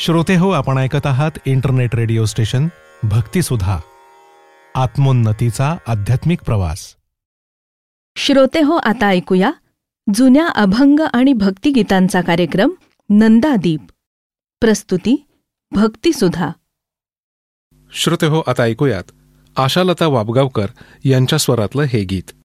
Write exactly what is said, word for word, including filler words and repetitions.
श्रोते हो, आपण ऐकत आहात इंटरनेट रेडिओ स्टेशन भक्तिसुधा, आत्मोन्नतीचा आध्यात्मिक प्रवास. श्रोते हो, आता ऐकूया जुन्या अभंग आणि भक्तिगीतांचा कार्यक्रम नंदादीप. प्रस्तुती भक्तिसुधा. श्रोते हो, आता ऐकूयात आशालता वाबगावकर यांच्या स्वरातलं हे गीत.